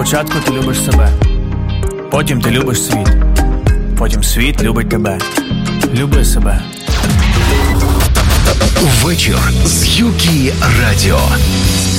Спочатку ти любиш себе, потім ти любиш світ, потім світ любить тебе. Люби себе. Вечір з Юкі Радіо.